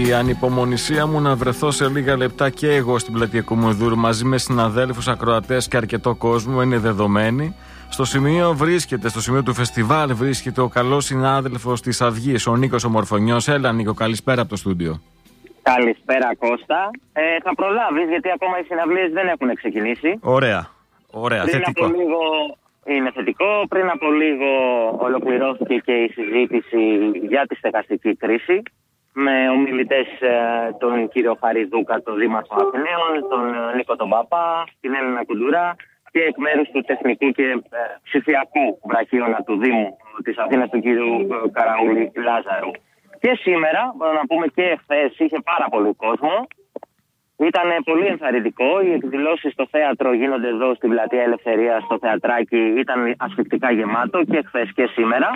Η ανυπομονησία μου να βρεθώ σε λίγα λεπτά και εγώ στην πλατεία Κομοδούρου μαζί με συναδέλφους, ακροατές και αρκετό κόσμο είναι δεδομένη. Στο σημείο του φεστιβάλ βρίσκεται ο καλός συνάδελφος της Αυγής, ο Νίκος ο Μορφωνιός. Έλα Νίκο, καλησπέρα από το στούντιο. Καλησπέρα Κώστα. Θα προλάβεις γιατί ακόμα οι συναυλίες δεν έχουν ξεκινήσει. Ωραία, θετικό. Είναι θετικό. Πριν από λίγο ολοκληρώθηκε και η συζήτηση για τη στεγαστική κρίση με ομιλητές τον κύριο Χαριδούκα, τον Δήμαρχο Αθηναίων, τον Νίκο τον Παπά, την Έλληνα Κουντουρά και εκ μέρους του τεχνικού και ψηφιακού βραχίωνα του Δήμου της Αθήνας, του κύριου Καραούλη Λάζαρου. Και σήμερα, μπορώ να πούμε και εχθές, είχε πάρα πολύ κόσμο. Ήταν πολύ ενθαρρυντικό. Οι εκδηλώσεις στο θέατρο γίνονται εδώ στην Πλατεία Ελευθερίας, στο θεατράκι. Ήταν ασφυκτικά γεμάτο και χθες και σήμερα.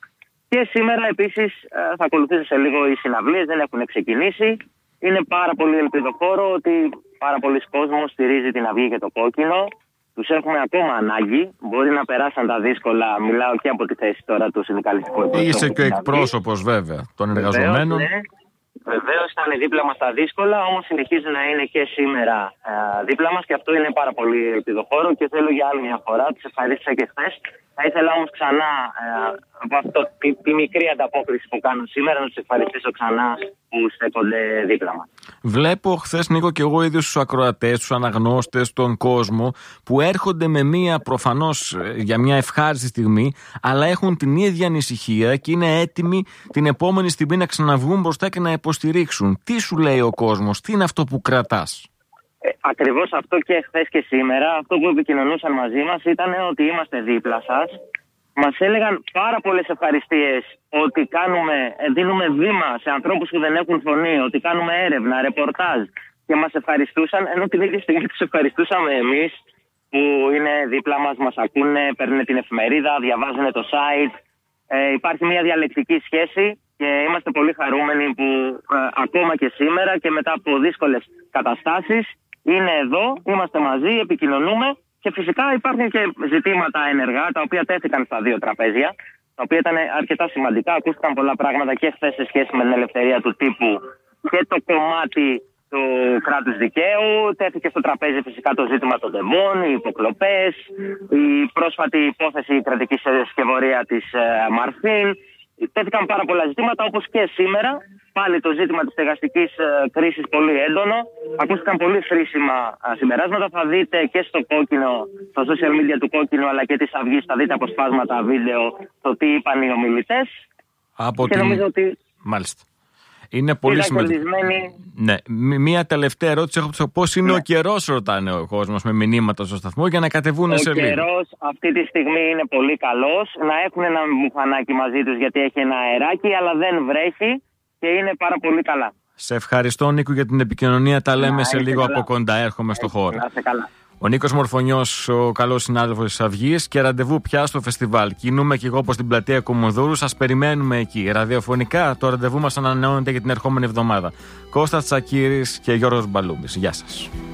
Και σήμερα επίσης θα ακολουθήσει σε λίγο οι συναυλίες, δεν έχουν ξεκινήσει. Είναι πάρα πολύ ελπιδοφόρο ότι πάρα πολλοί κόσμος στηρίζει την Αυγή και το Κόκκινο. Τους έχουμε ακόμα ανάγκη. Μπορεί να περάσαν τα δύσκολα. Μιλάω και από τη θέση τώρα του συνδικαλιστικού εκπρόσωπου. Είσαι και εκπρόσωπος βέβαια των εργαζομένων. Βεβαίως ήταν δίπλα μας τα δύσκολα, όμως συνεχίζει να είναι και σήμερα δίπλα μας και αυτό είναι πάρα πολύ ελπιδοφόρο και θέλω για άλλη μια φορά, τις ευχαρίστησα και χθες. Θα ήθελα όμως ξανά από αυτό τη μικρή ανταπόκριση που κάνω σήμερα να τους ευχαριστήσω ξανά που στέκονται δίπλα μας. Βλέπω χθες Νίκο και εγώ ίδιος τους ακροατές, τους αναγνώστες, τον κόσμο που έρχονται με μία προφανώς για μια ευχάριστη στιγμή, αλλά έχουν την ίδια ανησυχία και είναι έτοιμοι την επόμενη στιγμή να ξαναβγούν μπροστά και να υποστηρίξουν. Τι σου λέει ο κόσμος, τι είναι αυτό που κρατάς? Ακριβώς αυτό και χθες και σήμερα. Αυτό που επικοινωνούσαν μαζί μας ήταν ότι είμαστε δίπλα σας. Μας έλεγαν πάρα πολλές ευχαριστίες ότι δίνουμε βήμα σε ανθρώπους που δεν έχουν φωνή, ότι κάνουμε έρευνα, ρεπορτάζ και μας ευχαριστούσαν, ενώ την ίδια στιγμή τους ευχαριστούσαμε εμείς που είναι δίπλα μας, μας ακούνε, παίρνουν την εφημερίδα, διαβάζουν το site. Υπάρχει μια διαλεκτική σχέση και είμαστε πολύ χαρούμενοι που ακόμα και σήμερα και μετά από δύσκολες καταστάσεις είναι εδώ, είμαστε μαζί, επικοινωνούμε και φυσικά υπάρχουν και ζητήματα ενεργά τα οποία τέθηκαν στα δύο τραπέζια, τα οποία ήταν αρκετά σημαντικά. Ακούστηκαν πολλά πράγματα και χθες σε σχέση με την ελευθερία του τύπου και το κομμάτι του κράτους δικαίου. Τέθηκε στο τραπέζι φυσικά το ζήτημα των τεμών, οι υποκλοπές, η πρόσφατη υπόθεση κρατική σκευωρία της Μαρφίν. Τέθηκαν πάρα πολλά ζητήματα, όπως και σήμερα. Πάλι το ζήτημα της στεγαστικής κρίσης πολύ έντονο. Ακούστηκαν πολύ χρήσιμα συμπεράσματα. Θα δείτε και στο Κόκκινο, στα social media του Κόκκινου αλλά και της Αυγής, θα δείτε αποσπάσματα βίντεο το τι είπαν οι ομιλητές. Νομίζω ότι μάλιστα. Είναι πολύ σημαντικό. Ναι. Μία τελευταία ερώτηση έχω. Πώς είναι ο καιρός, ρωτάνε ο κόσμος με μηνύματα στο σταθμό για να κατεβούν σε λίγο. Ο καιρός αυτή τη στιγμή είναι πολύ καλός. Να έχουν ένα μουφανάκι μαζί τους γιατί έχει ένα αεράκι, αλλά δεν βρέχει και είναι πάρα πολύ καλά. Σε ευχαριστώ Νίκο για την επικοινωνία. Τα λέμε σε λίγο καλά. Από κοντά. Έρχομαι στο χώρο. Να είσαι καλά. Ο Νίκος Μορφωνιός, ο καλός συνάδελφος της Αυγής, και ραντεβού πια στο φεστιβάλ. Κινούμε και εγώ όπως την πλατεία Κομοδούρου. Σας περιμένουμε εκεί. Ραδιοφωνικά το ραντεβού μας ανανεώνεται για την ερχόμενη εβδομάδα. Κώστας Τσακύρης και Γιώργος Μπαλούμης. Γεια σας.